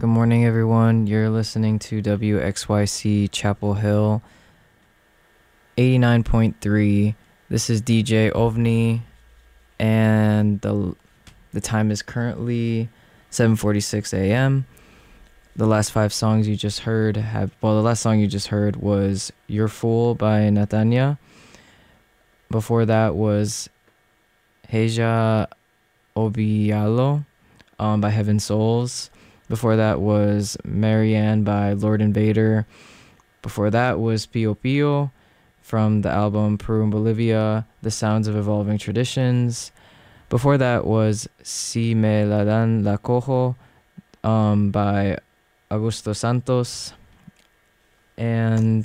Good morning, everyone. You're listening to WXYC Chapel Hill 89.3. This is DJ OVNI, and the time is currently 7:46 a.m. The last songs you just heard the last song you just heard was You're Fool by Natanya. Before that was Heja Obialo by Heaven Souls. Before that was Marianne by Lord Invader. Before that was Pio Pio from the album Peru and Bolivia, The Sounds of Evolving Traditions. Before that was Si Me La Dan La Cojo by Augusto Santos. And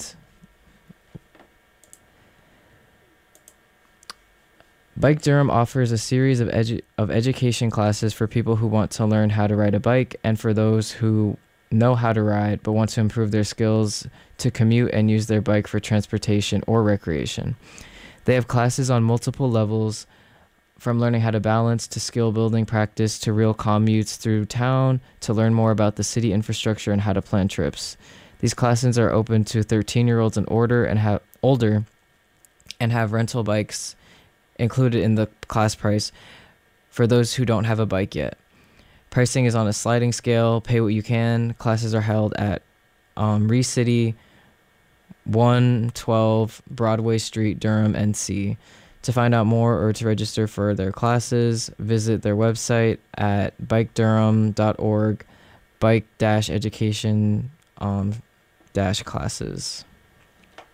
Bike Durham offers a series of education classes for people who want to learn how to ride a bike and for those who know how to ride but want to improve their skills to commute and use their bike for transportation or recreation. They have classes on multiple levels, from learning how to balance to skill building practice to real commutes through town to learn more about the city infrastructure and how to plan trips. These classes are open to 13-year-olds and older and have rental bikes included in the class price for those who don't have a bike yet. Pricing is on a sliding scale. Pay what you can. Classes are held at Reese City, 112 Broadway Street, Durham, NC. To find out more or to register for their classes, visit their website at bikedurham.org, bike-education-classes.